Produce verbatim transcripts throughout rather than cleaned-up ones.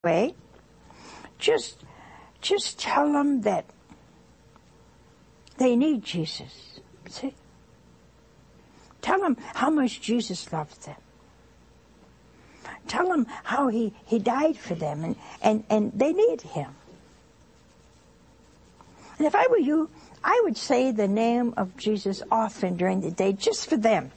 way. Just, just tell them that they need Jesus. See? Tell them how much Jesus loves them. Tell them how he, he died for them and, and, and they need him. And if I were you, I would say the name of Jesus often during the day just for them.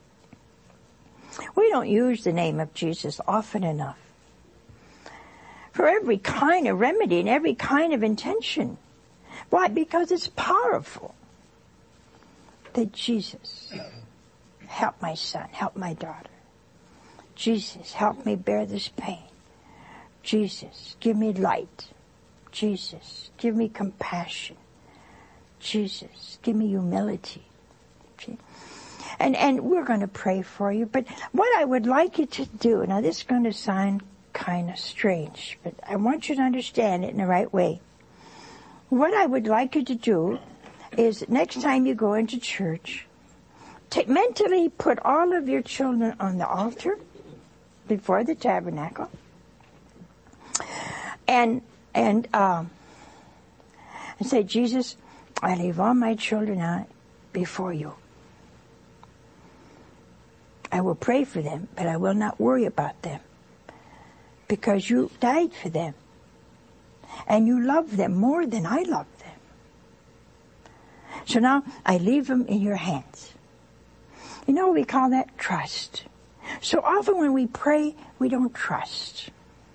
We don't use the name of Jesus often enough. For every kind of remedy and every kind of intention. Why? Because it's powerful. That Jesus, help my son, help my daughter. Jesus, help me bear this pain. Jesus, give me light. Jesus, give me compassion. Jesus, give me humility. See? And and we're going to pray for you. But what I would like you to do, now this is going to sound kind of strange, but I want you to understand it in the right way. What I would like you to do is next time you go into church, to mentally put all of your children on the altar before the tabernacle, and and um, and say, Jesus, I leave all my children out before you. I will pray for them, but I will not worry about them, because you died for them, and you love them more than I love them. So now I leave them in your hands. You know, we call that trust. So often when we pray, we don't trust.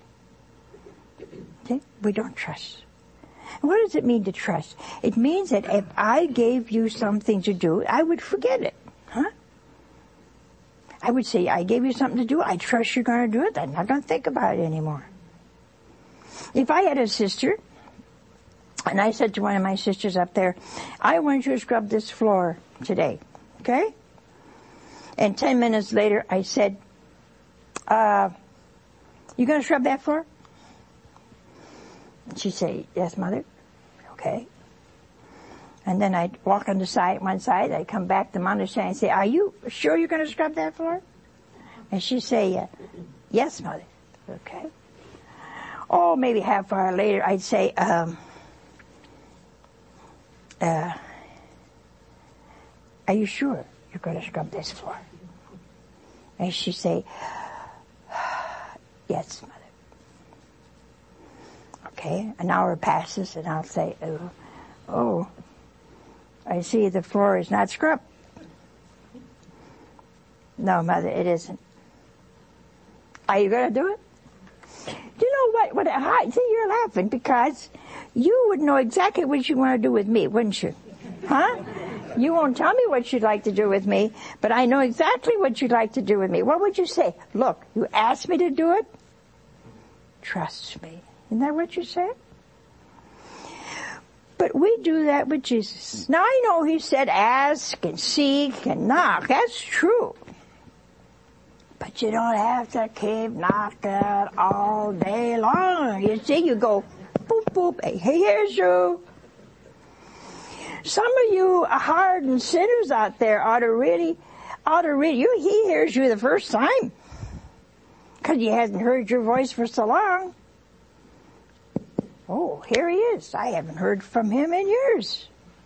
Okay? We don't trust. And what does it mean to trust? It means that if I gave you something to do, I would forget it. Huh? I would say, I gave you something to do, I trust you're going to do it, I'm not going to think about it anymore. If I had a sister, and I said to one of my sisters up there, I want you to scrub this floor today, okay? And ten minutes later, I said, uh, you going to scrub that floor? And she'd say, yes, Mother. Okay. And then I'd walk on the side, one side, I'd come back to Mother and say, are you sure you're going to scrub that floor? And she'd say, uh, yes, Mother. Okay. Oh, maybe half hour later, I'd say, um, uh, are you sure you're going to scrub this floor? And she'd say, yes, Mother. Okay, an hour passes and I'll say, oh, oh, I see the floor is not scrubbed. No, Mother, it isn't. Are you going to do it? You know what? What? I, see, you're laughing because you would know exactly what you want to do with me, wouldn't you? Huh? You won't tell me what you'd like to do with me, but I know exactly what you'd like to do with me. What would you say? Look, you asked me to do it. Trust me. Isn't that what you said? But we do that with Jesus. Now I know he said ask and seek and knock. That's true. But you don't have to keep knocking all day long. You see, you go, boop, boop, hey, here's you. Some of you hardened sinners out there ought to really, ought to really, you, he hears you the first time. Because he hasn't heard your voice for so long. Oh, here he is. I haven't heard from him in years.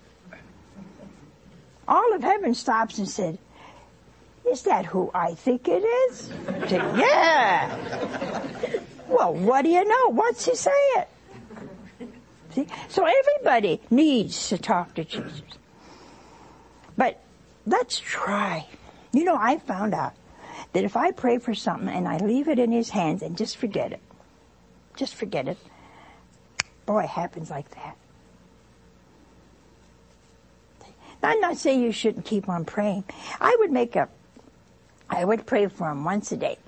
All of heaven stops and said, is that who I think it is? I said, yeah. Well, what do you know? What's he saying? See? So everybody needs to talk to Jesus. But let's try. You know, I found out that if I pray for something and I leave it in his hands and just forget it, just forget it, boy, it happens like that. Now, I'm not saying you shouldn't keep on praying. I would make a, I would pray for him once a day.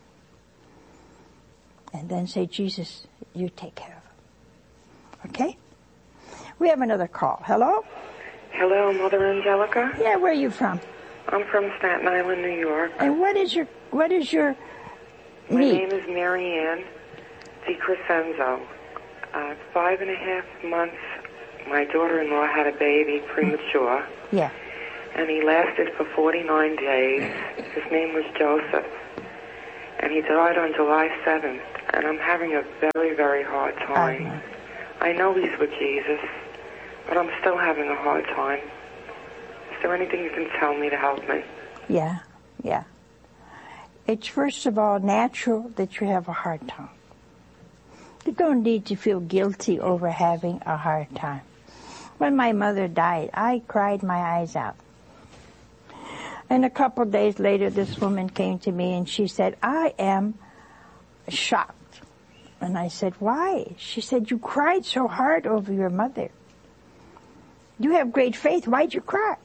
And then say, Jesus, you take care of him. Okay? We have another call. Hello? Hello, Mother Angelica? Yeah, where are you from? I'm from Staten Island, New York. And what is your, what is your My need? name is Mary Ann DiCrescenzo. Uh, five and a half months, my daughter-in-law had a baby, premature. Yeah. And he lasted for forty-nine days. His name was Joseph. And he died on July seventh. and I'm having a very, very hard time. Uh-huh. I know he's with Jesus, but I'm still having a hard time. Is there anything you can tell me to help me? Yeah, yeah. It's first of all natural that you have a hard time. You don't need to feel guilty over having a hard time. When my mother died, I cried my eyes out. And a couple of days later, this woman came to me and she said, I am shocked. And I said, why? She said, you cried so hard over your mother. You have great faith. Why'd you cry?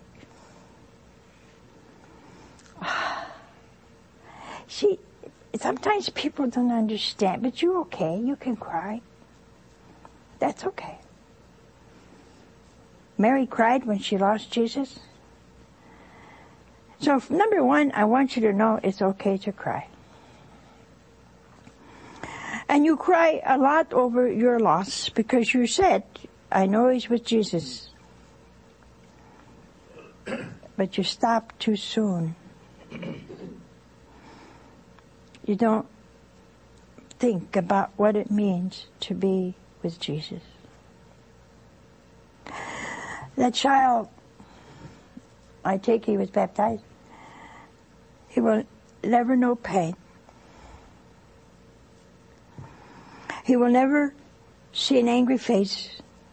She, sometimes people don't understand, but you're okay. You can cry. That's okay. Mary cried when she lost Jesus. So, number one, I want you to know it's okay to cry. And you cry a lot over your loss because you said, I know he's with Jesus. But you stopped too soon. You don't think about what it means to be with Jesus. That child, I take he was baptized, he will never know pain. He will never see an angry face.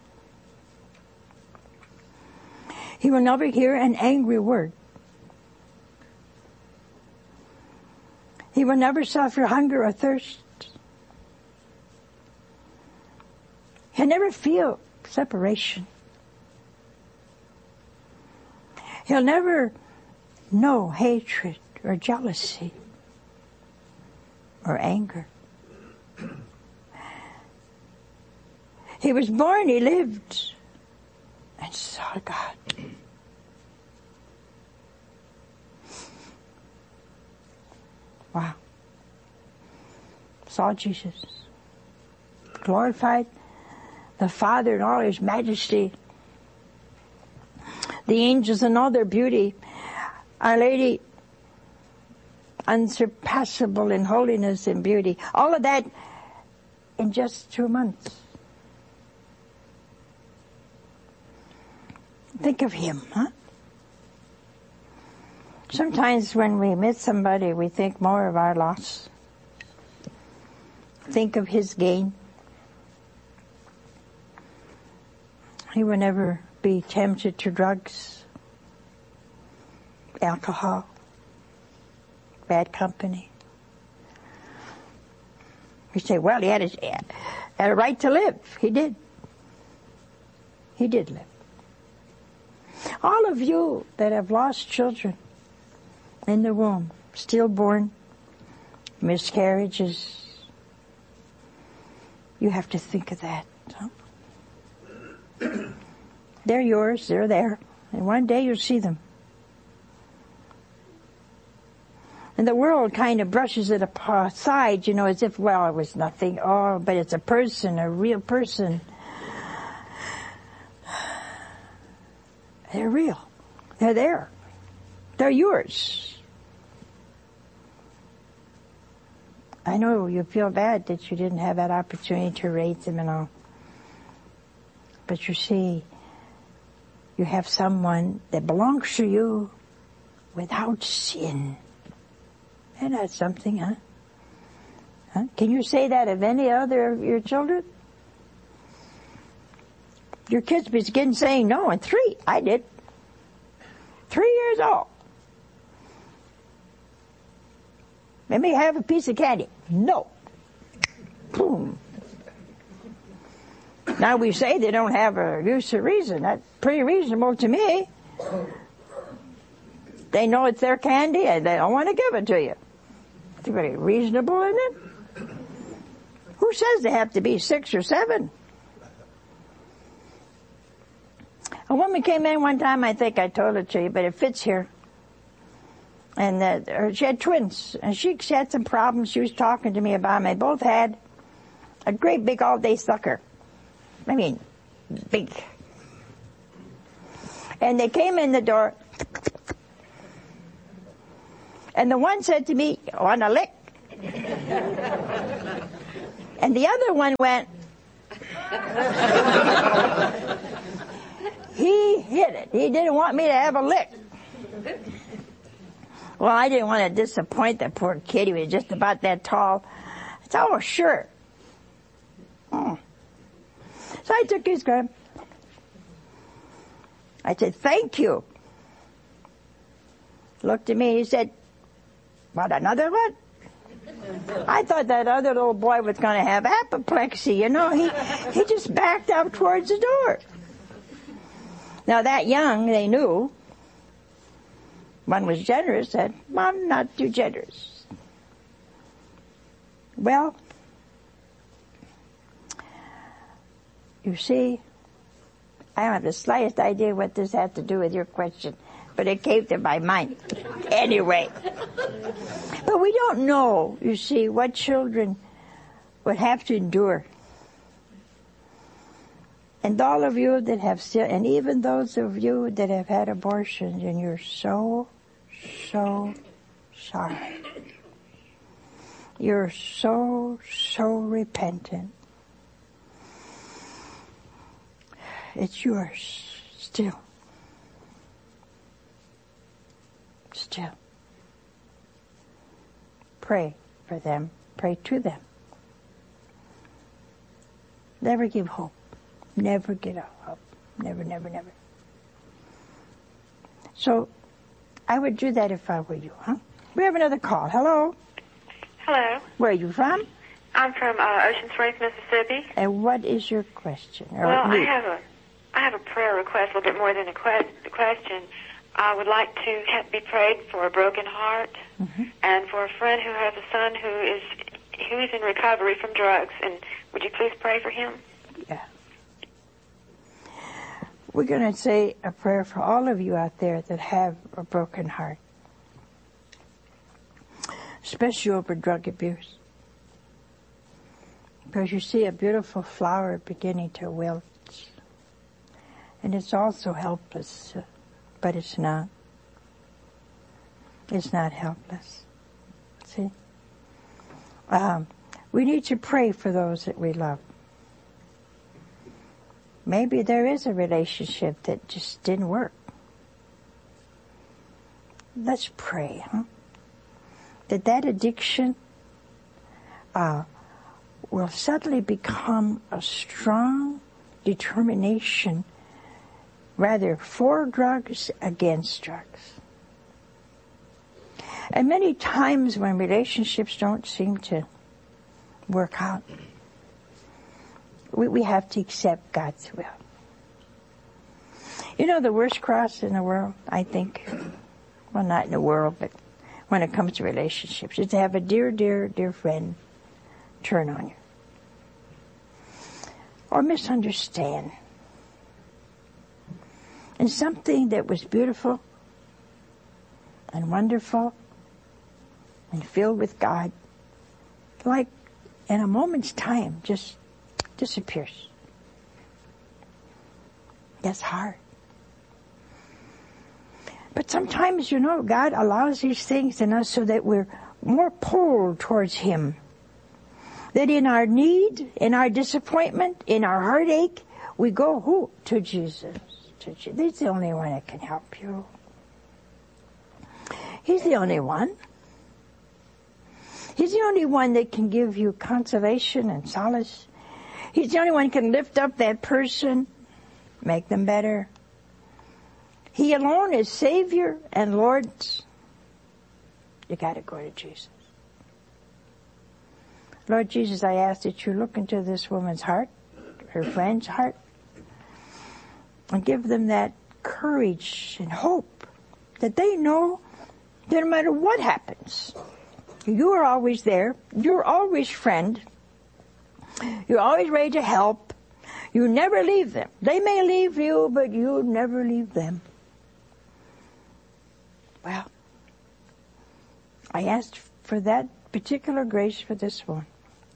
He will never hear an angry word. He will never suffer hunger or thirst. He'll never feel separation. He'll never know hatred or jealousy or anger. He was born, he lived, and saw God. Wow. Saw Jesus. Glorified the Father in all his majesty. The angels in all their beauty. Our Lady unsurpassable in holiness and beauty. All of that in just two months. Think of him, huh? Sometimes when we meet somebody, we think more of our loss. Think of his gain. He will never be tempted to drugs, alcohol, bad company. We say, well, he had a, had a right to live. He did. He did live. All of you that have lost children in the womb, stillborn, miscarriages, you have to think of that. Huh? They're yours, they're there, and one day you'll see them. And the world kind of brushes it aside, you know, as if, well, it was nothing. Oh, but it's a person, a real person. They're real. They're there. They're yours. I know you feel bad that you didn't have that opportunity to raise them and all. But you see, you have someone that belongs to you without sin. Isn't that something, huh? Huh? Can you say that of any other of your children? Your kids begin saying no at three. I did. Three years old. Let me have a piece of candy. No. Boom. Now we say they don't have a use of reason. That's pretty reasonable to me. They know it's their candy and they don't want to give it to you. It's very reasonable, isn't it? Who says they have to be six or seven? A woman came in one time, I think I told it to you, but it fits here. And uh, she had twins, and she, she had some problems she was talking to me about. And they both had a great big all-day sucker. I mean, big. And they came in the door, and the one said to me, "Want a lick?" And the other one went. He hit it. He didn't want me to have a lick. Well, I didn't want to disappoint the poor kid. He was just about that tall. I said, oh, sure. Oh. So I took his gun. I said, thank you. Looked at me, he said, what, another one? I thought that other little boy was going to have apoplexy, you know. He, he just backed up towards the door. Now that young, they knew. One was generous, said, I'm not too generous. Well, you see, I don't have the slightest idea what this has to do with your question, but it came to my mind anyway. But we don't know, you see, what children would have to endure. And all of you that have still, and even those of you that have had abortions, and you're so, so sorry. You're so, so repentant. It's yours still. Still. Pray for them. Pray to them. Never give hope. Never get up. Never, never, never. So, I would do that if I were you, huh? We have another call. Hello? Hello. Where are you from? I'm from uh, Ocean Springs, Mississippi. And what is your question? Or well, need? I have a I have a prayer request, a little bit more than a quest, question. I would like to have, be prayed for a broken heart, mm-hmm. and for a friend who has a son who is who is in recovery from drugs. And would you please pray for him? Yeah. We're going to say a prayer for all of you out there that have a broken heart, especially over drug abuse. Because you see a beautiful flower beginning to wilt, and it's also helpless, but it's not. It's not helpless. See? Um, we need to pray for those that we love. Maybe there is a relationship that just didn't work. Let's pray, huh? That that addiction uh, will suddenly become a strong determination, rather for drugs, against drugs. And many times when relationships don't seem to work out, we, we have to accept God's will. You know, the worst cross in the world, I think, well, not in the world, but when it comes to relationships, is to have a dear, dear, dear friend turn on you. Or misunderstand. And something that was beautiful and wonderful and filled with God, like in a moment's time, just disappears. That's hard. But sometimes, you know, God allows these things in us so that we're more pulled towards Him. That in our need, in our disappointment, in our heartache, we go who? To Jesus. To Jesus. He's the only one that can help you. He's the only one. He's the only one that can give you consolation and solace. He's the only one who can lift up that person, make them better. He alone is Savior and Lord. You got to go to Jesus. Lord Jesus, I ask that you look into this woman's heart, her friend's heart, and give them that courage and hope that they know that no matter what happens, you are always there. You're always friend. You're always ready to help. You never leave them. They may leave you, but you never leave them. Well, I asked for that particular grace for this one.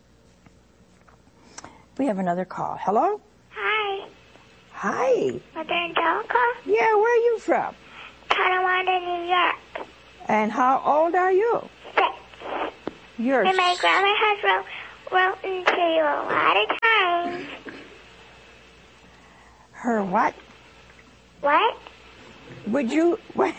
We have another call. Hello? Hi. Hi. Mother Angelica? Yeah, where are you from? Tonawanda, New York. And how old are you? Six. You're And my grandma has wrote into you a lot of times. Her what? What? Would you... What?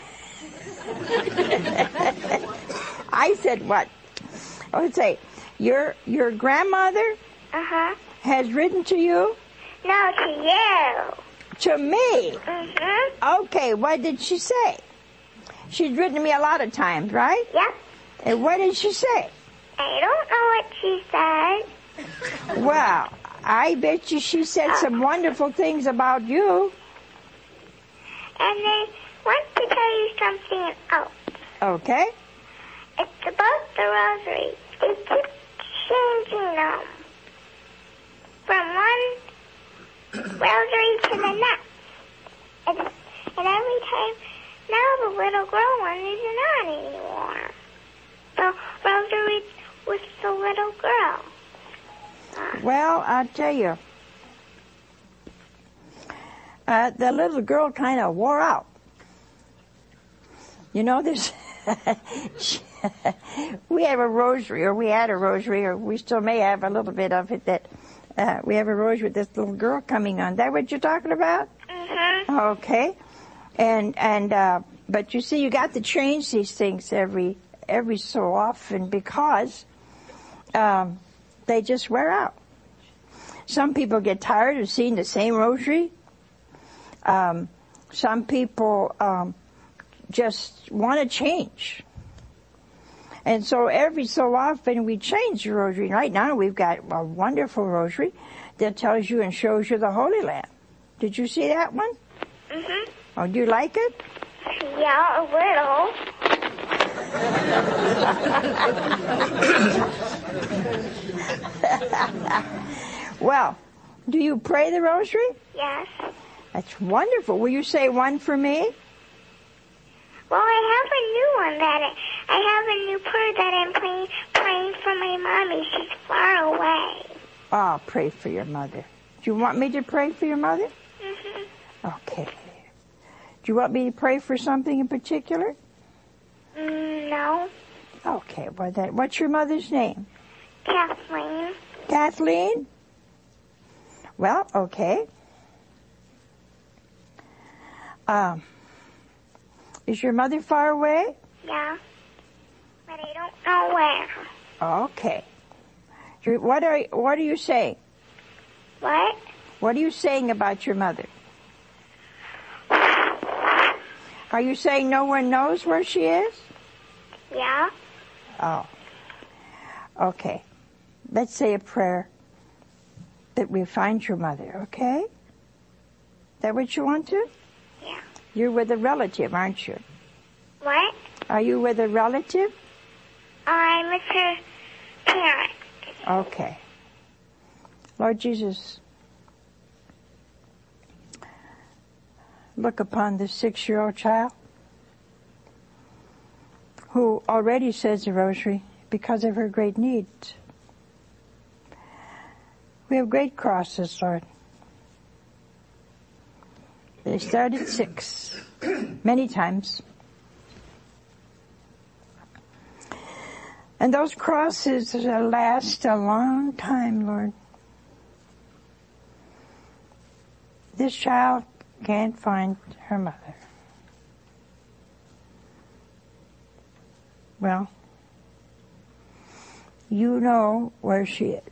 I said what? I would say, your your grandmother Uh-huh. has written to you? No, to you. To me? Mm-hmm. Okay, what did she say? She's written to me a lot of times, right? Yep. And what did she say? I don't know what she said. Well, I bet you she said some wonderful things about you. And they want to tell you something else. Okay. It's about the rosary. They keep changing them. From one rosary to the next. And, and every time, now the little girl one isn't on anymore. The rosary with the little girl. Uh, Well, I'll tell you. Uh, the little girl kind of wore out. You know, this... we have a rosary, or we had a rosary, or we still may have a little bit of it, that uh, we have a rosary with this little girl coming on. Is that what you're talking about? mm-hmm. Okay. And, and, uh, but you see, you got to change these things every, every so often because, um, they just wear out. Some people get tired of seeing the same rosary. Um, some people, um, just want to change. And so every so often we change the rosary. Right now we've got a wonderful rosary that tells you and shows you the Holy Land. Did you see that one? Mm-hmm. Oh, do you like it? Yeah, a little. Well, do you pray the rosary? Yes. That's wonderful. Will you say one for me? Well, I have a new one that I, I have a new prayer that I'm praying, praying for my mommy. She's far away. Oh, I'll pray for your mother. Do you want me to pray for your mother? Mm-hmm. Okay. Do you want me to pray for something in particular? Mm, no. Okay, well then, what's your mother's name? Kathleen. Kathleen? Well, okay. Um, is your mother far away? Yeah. But I don't know where. Okay. You- What are what are you saying? What? What are you saying about your mother? Are you saying no one knows where she is? Yeah. Oh. Okay. Let's say a prayer that we find your mother, okay? Is that what you want to? Yeah. You're with a relative, aren't you? What? Are you with a relative? I'm with her parents. Okay. Lord Jesus, look upon this six-year-old child who already says the rosary because of her great needs. We have great crosses, Lord. They start at six, many times. And those crosses last a long time, Lord. This child can't find her mother. Well, you know where she is.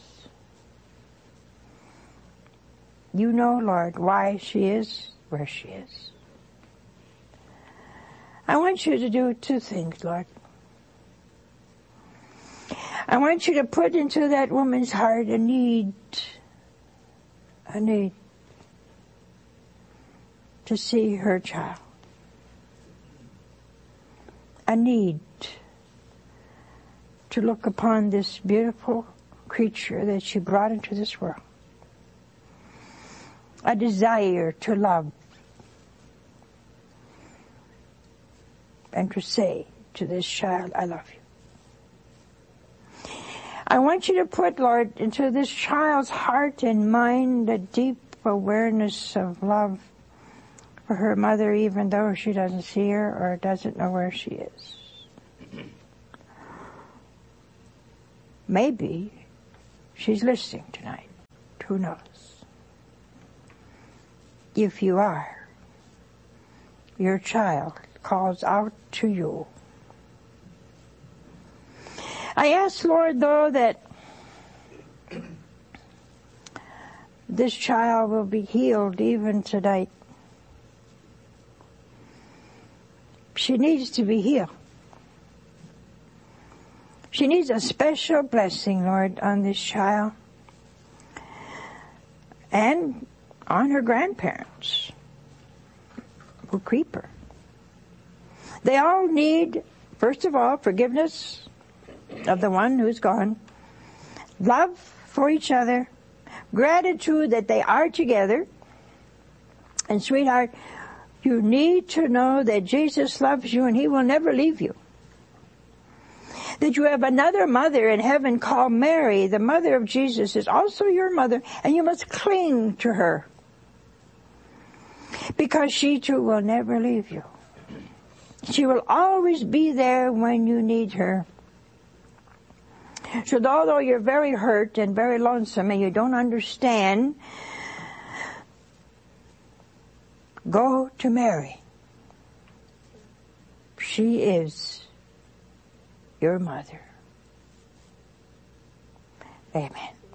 You know, Lord, why she is where she is. I want you to do two things, Lord. I want you to put into that woman's heart a need, a need to see her child. A need to look upon this beautiful creature that she brought into this world. A desire to love and to say to this child, I love you. I want you to put, Lord, into this child's heart and mind a deep awareness of love for her mother, even though she doesn't see her or doesn't know where she is. Maybe she's listening tonight. Who knows? If you are, your child calls out to you. I ask, Lord, though, that this child will be healed even tonight. She needs to be healed. She needs a special blessing, Lord, on this child and on her grandparents who creep her. They all need, first of all, forgiveness of the one who's gone, love for each other, gratitude that they are together. And sweetheart, you need to know that Jesus loves you and He will never leave you. That you have another mother in heaven called Mary, the mother of Jesus, is also your mother, and you must cling to her. Because she too will never leave you. She will always be there when you need her. So although you're very hurt and very lonesome and you don't understand, go to Mary. She is your mother. Amen.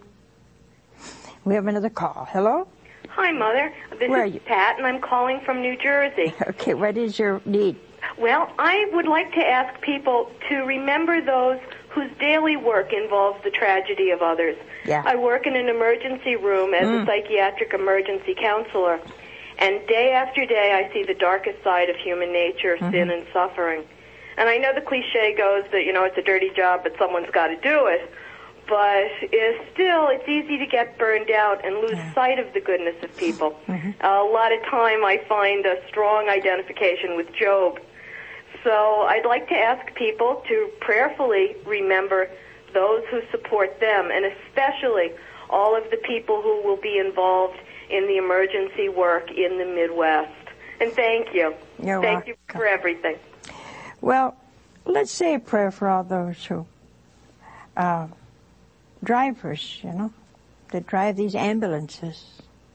We have another call. Hello? Hi, Mother. This Where is are you? Pat, and I'm calling from New Jersey. Okay, what is your need? Well, I would like to ask people to remember those whose daily work involves the tragedy of others. Yeah. I work in an emergency room as Mm. a psychiatric emergency counselor, and day after day I see the darkest side of human nature, Mm-hmm. sin and suffering. And I know the cliche goes that, you know, it's a dirty job, but someone's got to do it. But it's still, it's easy to get burned out and lose Yeah. sight of the goodness of people. Mm-hmm. Uh, a lot of time I find a strong identification with Job. So I'd like to ask people to prayerfully remember those who support them, and especially all of the people who will be involved in the emergency work in the Midwest. And thank you. You're thank you welcome. for everything. Well, let's say a prayer for all those who, uh, drivers, you know, that drive these ambulances,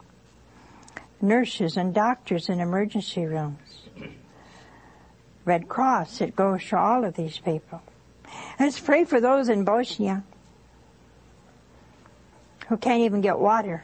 nurses and doctors in emergency rooms, Red Cross, it goes to all of these people. Let's pray for those in Bosnia who can't even get water.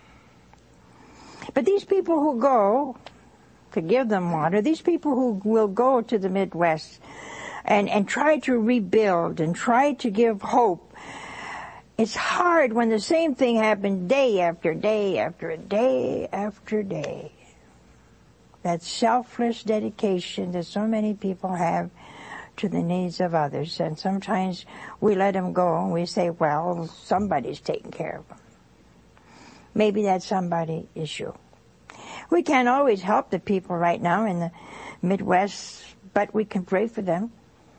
But these people who go to give them water, these people who will go to the Midwest and, and try to rebuild and try to give hope, it's hard when the same thing happens day after day after day after day. That selfless dedication that so many people have to the needs of others. And sometimes we let them go and we say, well, somebody's taking care of them. Maybe that somebody is you. We can't always help the people right now in the Midwest, but we can pray for them.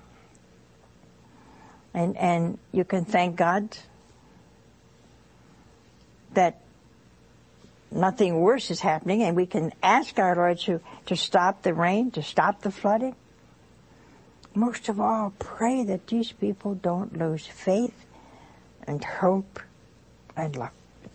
And, and you can thank God that nothing worse is happening, and we can ask our Lord to, to stop the rain, to stop the flooding. Most of all, pray that these people don't lose faith and hope and love.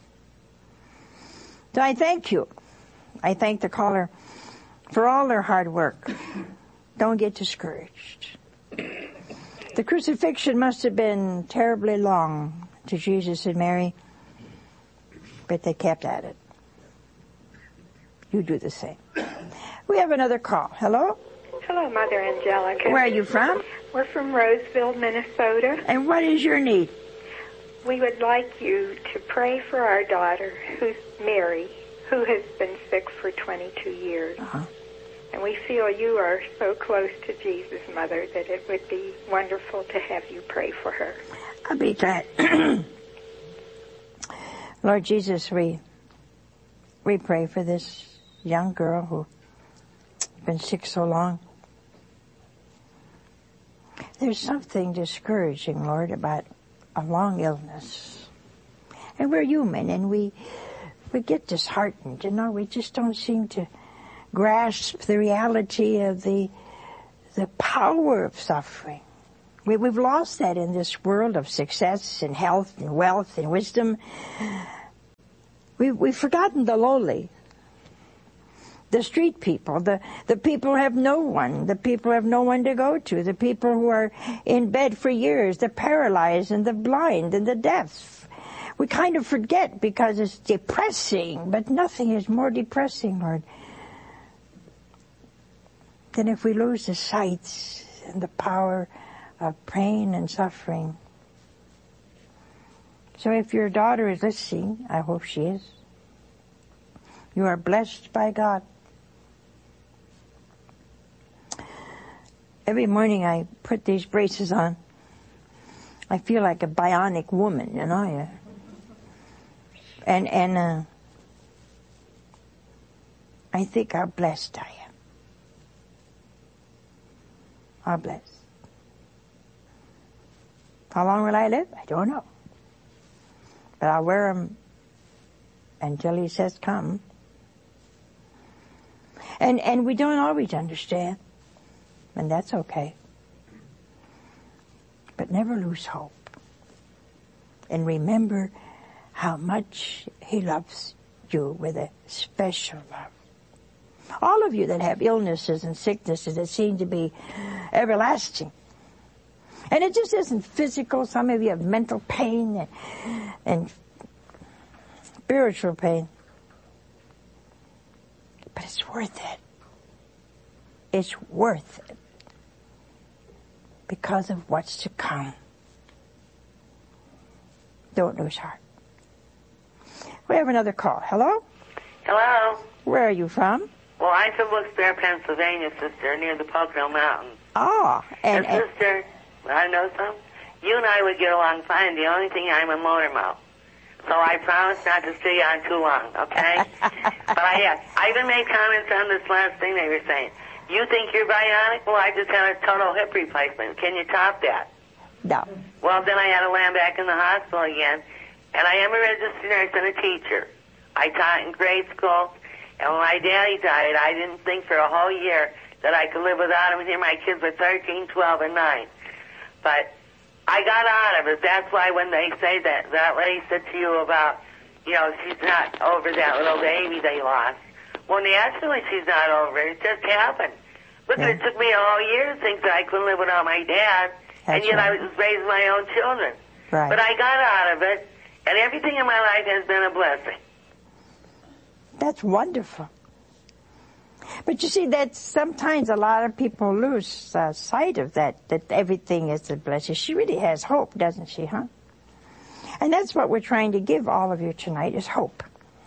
So I thank you. I thank the caller for all their hard work. Don't get discouraged. The crucifixion must have been terribly long to Jesus and Mary, but they kept at it. You do the same. We have another call. Hello? Hello, Mother Angelica. Where are you from? We're from Roseville, Minnesota. And what is your need? We would like you to pray for our daughter, who's Mary, who has been sick for twenty-two years. Uh-huh. And we feel you are so close to Jesus, Mother, that it would be wonderful to have you pray for her. I'll be glad. Lord Jesus, we we pray for this young girl who's been sick so long. There's something discouraging, Lord, about a long illness. And we're human, and we we get disheartened, you know. We just don't seem to grasp the reality of the the power of suffering. We, we've lost that in this world of success and health and wealth and wisdom. We, we've forgotten the lowly, the street people, the, the people who have no one, the people who have no one to go to, the people who are in bed for years, the paralyzed and the blind and the deaf. We kind of forget because it's depressing, but nothing is more depressing, Lord, than if we lose the sight and the power of pain and suffering. So if your daughter is listening, I hope she is, you are blessed by God. Every morning I put these braces on. I feel like a bionic woman, you know. Yeah. And and uh, I think how blessed I am. How blessed. How long will I live? I don't know. But I'll wear them until he says come. And and we don't always understand. And that's okay. But never lose hope. And remember how much he loves you with a special love. All of you that have illnesses and sicknesses that seem to be everlasting. And it just isn't physical. Some of you have mental pain and, and spiritual pain. But it's worth it. It's worth it. Because of what's to come. Don't lose heart. We have another call. Hello? Hello. Where are you from? Well, I'm from Wilkes-Barre, Pennsylvania, sister, near the Pocono Mountains. Oh. And, and sister, I know something. You and I would get along fine. The only thing, I'm a motor mouth. So I promise not to stay on too long, okay? But I have. I even made comments on this last thing they were saying. You think you're bionic? Well, I just had a total hip replacement. Can you top that? No. Well, then I had to land back in the hospital again. And I am a registered nurse and a teacher. I taught in grade school. And when my daddy died, I didn't think for a whole year that I could live without him. Here my kids were thirteen, twelve, and nine. But I got out of it. That's why when they say that, that lady said to you about, you know, she's not over that little baby they lost. Well, naturally she's not over it. It just happened. Look, yeah. It took me a whole year to think that I couldn't live without my dad. That's and yet right. I was raising my own children. Right. But I got out of it, and everything in my life has been a blessing. That's wonderful. But you see, that sometimes a lot of people lose uh, sight of that, that everything is a blessing. She really has hope, doesn't she, huh? And that's what we're trying to give all of you tonight, is hope.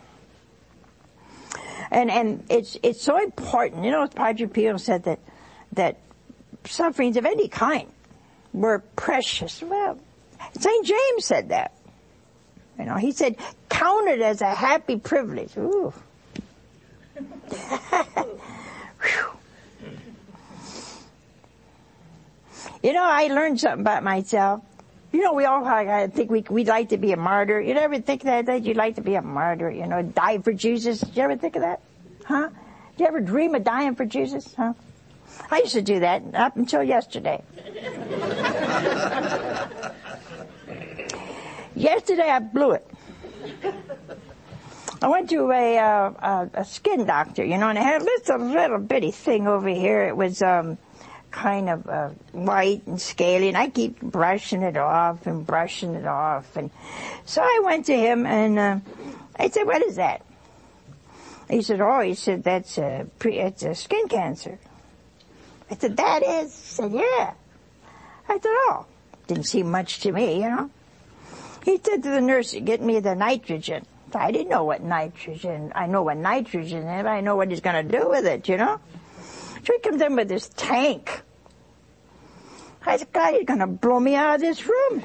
And and it's it's so important. You know, Padre Pio said that that sufferings of any kind were precious. Well, Saint James said that. You know, he said, count it as a happy privilege. Ooh. You know, I learned something about myself. You know, we all I think we we'd like to be a martyr. You ever think that, that you'd like to be a martyr? You know, die for Jesus. Did you ever think of that? Huh? Did you ever dream of dying for Jesus? Huh? I used to do that up until yesterday. Yesterday I blew it. I went to a, uh, a a skin doctor, you know, and I had a little, little bitty thing over here. It was um kind of uh, white and scaly, and I keep brushing it off and brushing it off. And so I went to him, and uh, I said, "What is that?" He said, "Oh," he said, "that's a pre- it's a skin cancer." I said, "That is?" He said, "Yeah." I said, "Oh, didn't seem much to me, you know." He said to the nurse, "Get me the nitrogen." I didn't know what nitrogen, I know what nitrogen is, but I know what he's going to do with it, you know. So he comes in with this tank. I said, God, he's going to blow me out of this room.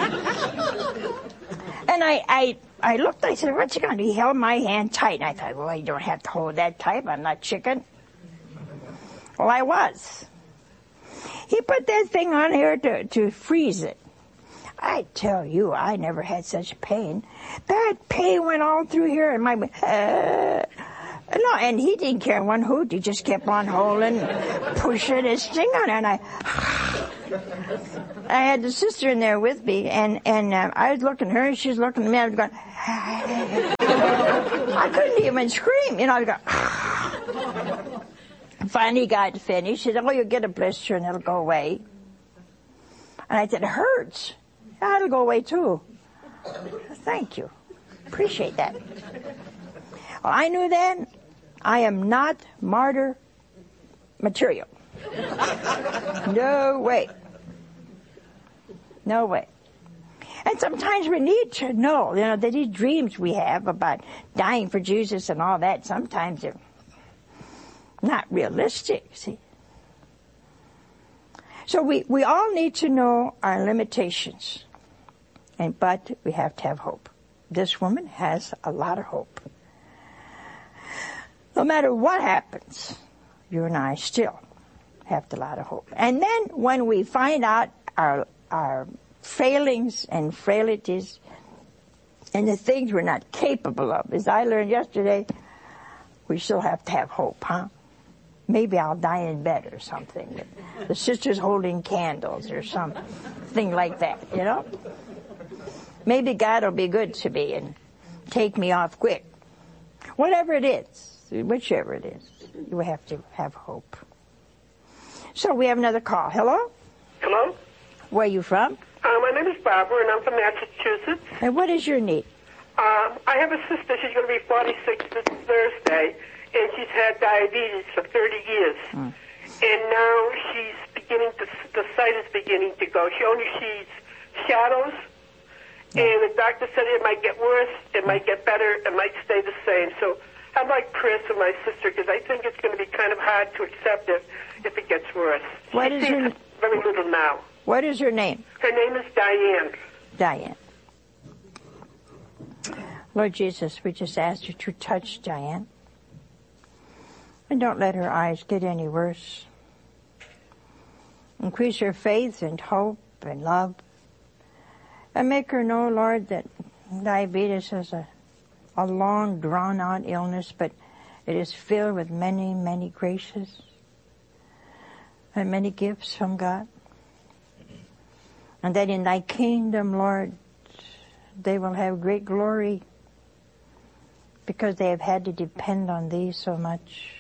And I, I, I looked, I said, what's he going to do? He held my hand tight. And I thought, well, you don't have to hold that tight. I'm not chicken. Well, I was. He put that thing on here to, to freeze it. I tell you, I never had such pain. That pain went all through here, and my uh, no, and he didn't care one hoot. He just kept on holding, pushing his thing on, and I, I had the sister in there with me, and, and uh, I was looking at her, and she was looking at me. I was going, I couldn't even scream. You know, I was going, finally got to finish. She said, oh, you'll get a blister, and it'll go away. And I said, it hurts. Yeah, it'll go away, too. Thank you. Appreciate that. Well, I knew then I am not martyr material. No way. No way. And sometimes we need to know, you know, that these dreams we have about dying for Jesus and all that, sometimes they're not realistic, see. So we, we all need to know our limitations. And but we have to have hope. This woman has a lot of hope. No matter what happens, you and I still have a lot of hope. And then when we find out our our failings and frailties and the things we're not capable of, as I learned yesterday, we still have to have hope, huh? Maybe I'll die in bed or something. The sister's holding candles or something like that, you know? Maybe God will be good to me and take me off quick. Whatever it is, whichever it is, you have to have hope. So we have another call. Hello? Hello? Where are you from? Uh, my name is Barbara, and I'm from Massachusetts. And what is your need? Uh, I have a sister. She's going to be forty-six this Thursday, and she's had diabetes for thirty years. Mm. And now she's beginning to, the sight is beginning to go. She only sees shadows, yeah. And the doctor said it might get worse, it might get better, it might stay the same. So I'd like prayers for my sister, because I think it's going to be kind of hard to accept it if it gets worse. What she is sees her very little now. What is her name? Her name is Diane. Diane. Lord Jesus, we just ask you to touch Diane. And don't let her eyes get any worse. Increase her faith and hope and love. And make her know, Lord, that diabetes is a, a long, drawn-out illness, but it is filled with many, many graces and many gifts from God. And that in thy kingdom, Lord, they will have great glory because they have had to depend on thee so much.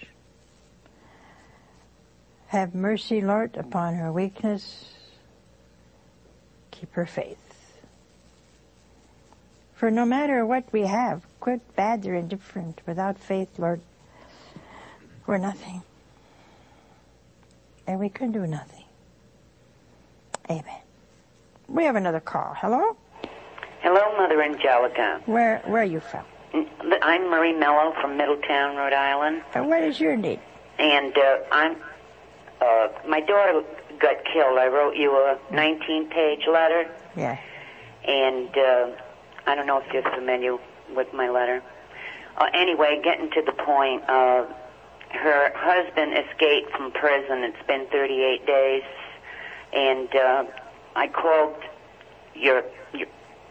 Have mercy, Lord, upon her weakness. Keep her faith. For no matter what we have, good, bad, or indifferent, without faith, Lord, we're nothing. And we can do nothing. Amen. We have another call. Hello? Hello, Mother Angelica. Where where are you from? I'm Marie Mello from Middletown, Rhode Island. And what is your need? And uh, I'm, uh, my daughter got killed. I wrote you a nineteen-page letter. Yeah. And uh, I don't know if you're familiar with my letter. Uh, anyway, getting to the point, uh, her husband escaped from prison. It's been thirty-eight days. And uh, I called your, your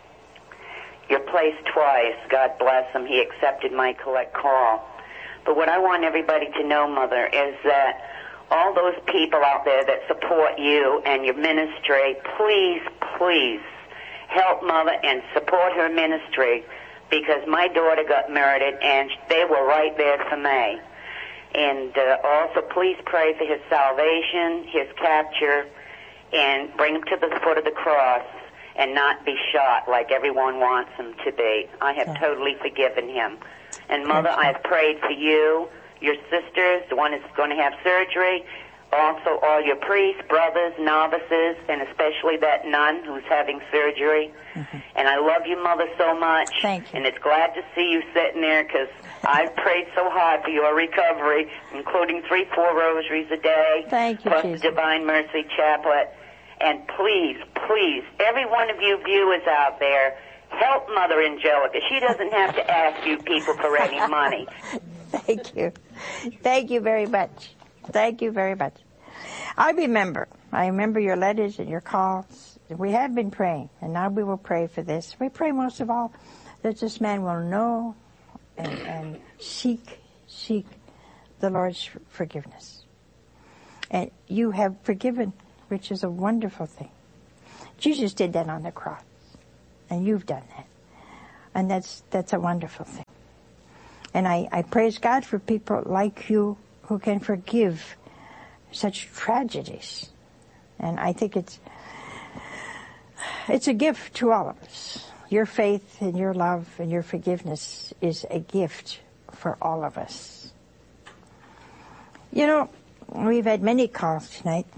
your place twice. God bless him. He accepted my collect call. But what I want everybody to know, Mother, is that all those people out there that support you and your ministry, please, please help Mother and support her ministry, because my daughter got murdered and they were right there for me. And uh, also please pray for his salvation, his capture, and bring him to the foot of the cross and not be shot like everyone wants him to be. I have yeah. totally forgiven him. And Mother, I have prayed for you, your sisters, the one who's going to have surgery, also all your priests, brothers, novices, and especially that nun who's having surgery. Mm-hmm. And I love you, Mother, so much. Thank you. And it's glad to see you sitting there, because I've prayed so hard for your recovery, including three, four rosaries a day. Thank you, plus Jesus. the Divine Mercy Chaplet. And please, please, every one of you viewers out there, help Mother Angelica. She doesn't have to ask you people for any money. Thank you. Thank you very much. Thank you very much. I remember. I remember your letters and your calls. We have been praying, and now we will pray for this. We pray most of all that this man will know and, and seek, seek the Lord's forgiveness. And you have forgiven which is a wonderful thing. Jesus did that on the cross, and you've done that. And that's that's a wonderful thing. And I, I praise God for people like you who can forgive such tragedies. And I think it's it's a gift to all of us. Your faith and your love and your forgiveness is a gift for all of us. You know, we've had many calls tonight.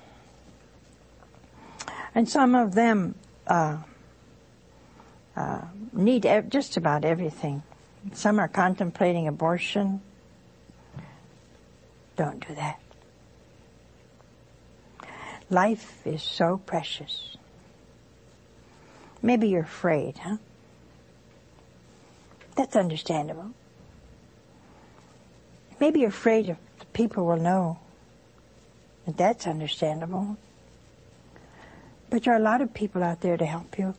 And some of them uh, uh, need ev- just about everything. Some are contemplating abortion. Don't do that. Life is so precious. Maybe you're afraid, huh? That's understandable. Maybe you're afraid if people will know. And that's understandable. But there are a lot of people out there to help you.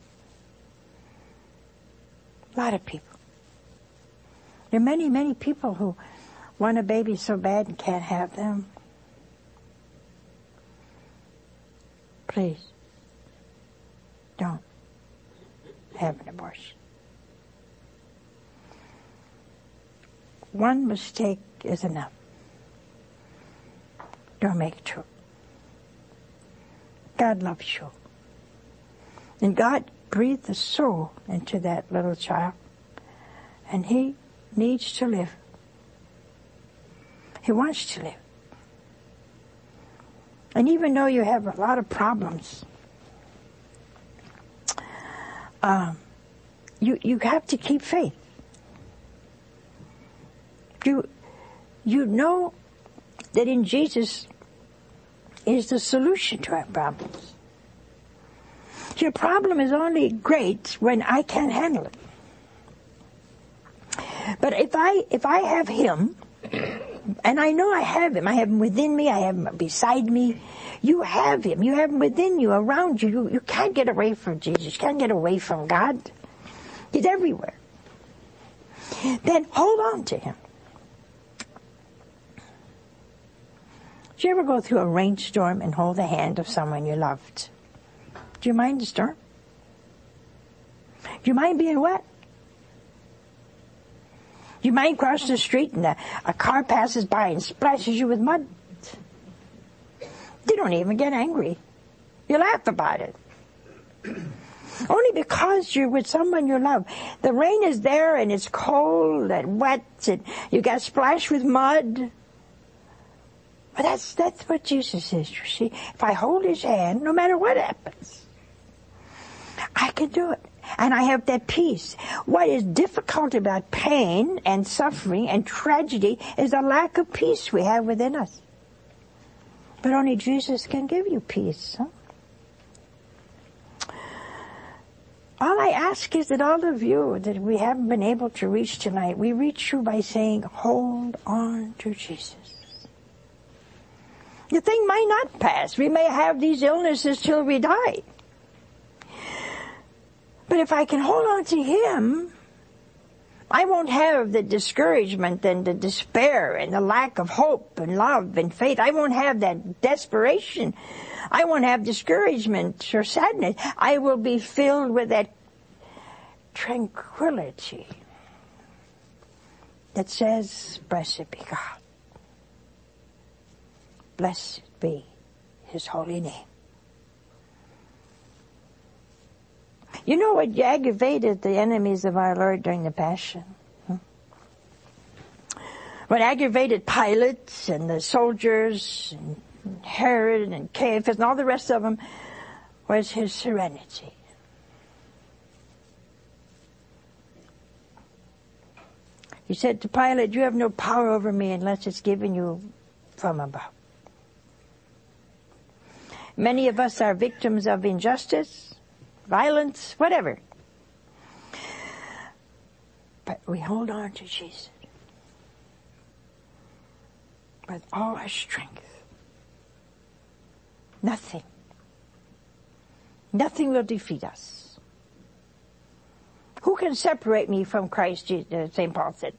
A lot of people. There are many, many people who want a baby so bad and can't have them. Please, don't have an abortion. One mistake is enough. Don't make two. God loves you. And God breathed the soul into that little child. And he needs to live. He wants to live. And even though you have a lot of problems, um, you you have to keep faith. You you know that in Jesus is the solution to our problems. Your problem is only great when I can't handle it. But if I if I have Him, and I know I have Him, I have Him within me, I have Him beside me, you have Him, you have Him within you, around you, you, you can't get away from Jesus, you can't get away from God. He's everywhere. Then hold on to Him. Did you ever go through a rainstorm and hold the hand of someone you loved? Do you mind the storm? Do you mind being wet? Do you mind crossing the street and a, a car passes by and splashes you with mud? You don't even get angry. You laugh about it. Only because you're with someone you love. The rain is there and it's cold and wet and you got splashed with mud. But that's that's what Jesus is, you see. If I hold His hand, no matter what happens, I can do it. And I have that peace. What is difficult about pain and suffering and tragedy is a lack of peace we have within us. But only Jesus can give you peace. Huh? All I ask is that all of you that we haven't been able to reach tonight, we reach you by saying, hold on to Jesus. The thing might not pass. We may have these illnesses till we die. But if I can hold on to Him, I won't have the discouragement and the despair and the lack of hope and love and faith. I won't have that desperation. I won't have discouragement or sadness. I will be filled with that tranquility that says, blessed be God. Blessed be His holy name. You know what aggravated the enemies of our Lord during the Passion? Hmm? What aggravated Pilate and the soldiers and Herod and Caiaphas and all the rest of them was His serenity. He said to Pilate, you have no power over me unless it's given you from above. Many of us are victims of injustice, violence, whatever. But we hold on to Jesus with all our strength. Nothing, nothing will defeat us. Who can separate me from Christ, Saint Paul said?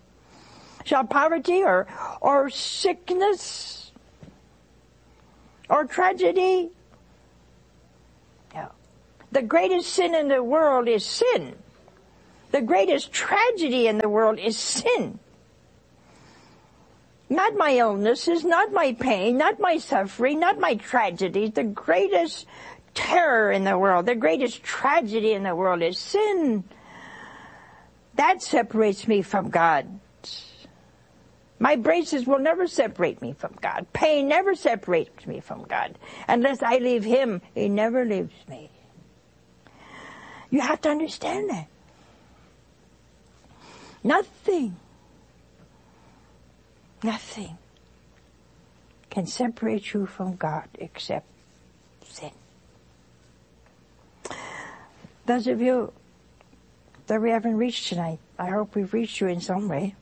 Shall poverty or, or sickness or tragedy? No. The greatest sin in the world is sin. The greatest tragedy in the world is sin. Not my illnesses, not my pain, not my suffering, not my tragedies. The greatest terror in the world, the greatest tragedy in the world is sin. That separates me from God. My braces will never separate me from God. Pain never separates me from God. Unless I leave Him, He never leaves me. You have to understand that. Nothing, nothing can separate you from God except sin. Those of you that we haven't reached tonight, I hope we've reached you in some way.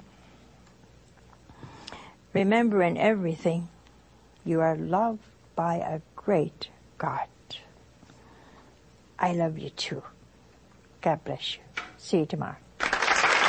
Remember, in everything, you are loved by a great God. I love you too. God bless you. See you tomorrow.